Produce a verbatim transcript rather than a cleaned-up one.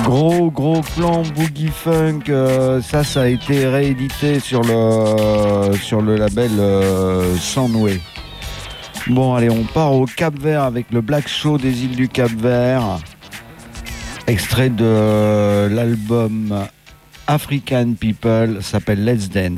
Gros gros plan boogie funk, euh, ça ça a été réédité sur le sur le label euh, Soundway. Bon allez, on part au Cap-Vert avec le Black Show des îles du Cap-Vert, extrait de l'album African People, s'appelle Let's Dance.